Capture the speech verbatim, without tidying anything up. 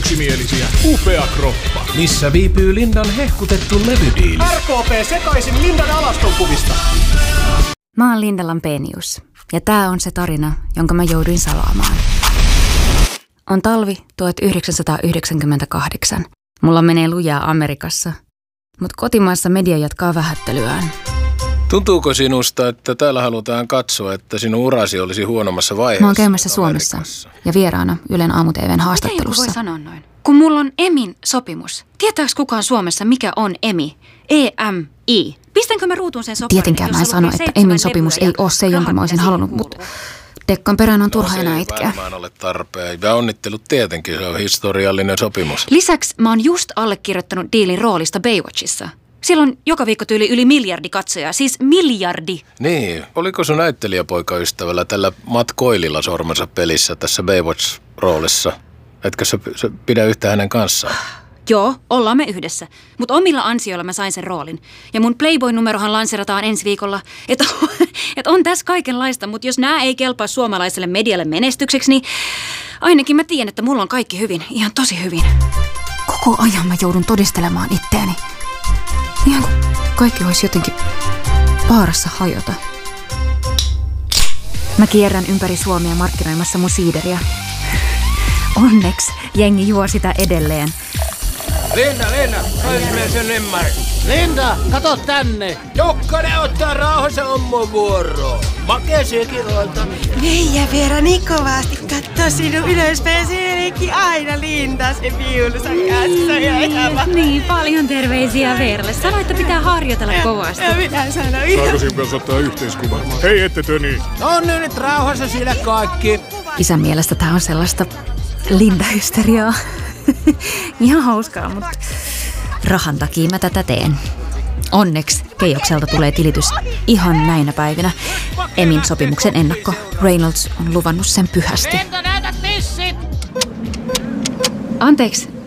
yksimielisiä. Upea kroppa. Missä viipyy Lindan hehkutettu levydiili? R K P sekaisin Lindan alastonkuvista. Mä oon Linda Lampenius ja tää on se tarina, jonka mä jouduin salaamaan. On talvi tuhatyhdeksänsataayhdeksänkymmentäkahdeksan. Mulla menee lujaa Amerikassa, mutta kotimaassa media jatkaa vähättelyään. Tuntuuko sinusta, että täällä halutaan katsoa, että sinun urasi olisi huonommassa vaiheessa? Mä oon käymässä Suomessa ja vieraana Ylen aamu-tv:n haastattelussa. Miten voi sanoa noin? Kun mulla on Emin sopimus. Tietääks kukaan Suomessa, mikä on Emi? E M I. Pistänkö mä ruutuun sen sopan? Tietenkään mä en sano, että Emin sopimus ei ole se, jonka mä olisin halunnut, mutta Dekkan perään on turha no, enää itkeä. Se ei varmaan ole tarpeen. Ja onnittelut tietenkin, se on historiallinen sopimus. Lisäksi mä oon just allekirjoittanut diilin roolista Baywatchissa. Siellä on joka viikko tyyli yli miljardi katsojaa, siis miljardi. Niin, oliko sun näyttelijäpoikaystävällä tällä Matt Coililla sormensa pelissä tässä Baywatch-roolissa? Etkö sä, sä pidä yhtä hänen kanssaan? Joo, ollaan me yhdessä. Mutta omilla ansioilla mä sain sen roolin. Ja mun Playboy-numerohan lanserataan ensi viikolla. Että et on tässä kaikenlaista, mutta jos nämä ei kelpaa suomalaiselle medialle menestykseksi, niin ainakin mä tiedän, että mulla on kaikki hyvin. Ihan tosi hyvin. Koko ajan mä joudun todistelemaan itteeni. Ihan kuin kaikki olisi jotenkin vaarassa hajota. Mä kierrän ympäri Suomea markkinoimassa mun siideriä. Onneksi jengi juo sitä edelleen. Linda, Linda, saisimme sen ymmärrä. Linda, kato tänne. Jokkanen ottaa rauhassa ommo vuoroon. Makeesiakin olta. Meijä Veera niin kovasti kattoo sinun ylöspäin. Sielläkin aina Linda se viulusa kanssa. Ja ihan niin, paljon terveisiä Veeralle. Sano, että pitää harjoitella kovasti. Ja minä sanoin. Saako sinun kanssa ottaa yhteiskuvan? Hei, ette töni. On nyt rauhassa sillä kaikki. Isän mielestä tää on sellaista Linda-hysteriaa. Ihan hauskaa, mutta rahan takia mä tätä teen. Onneksi Keijokselta tulee tilitys ihan näinä päivinä. Emin sopimuksen ennakko. Reynolds on luvannut sen pyhästi. Anteeksi,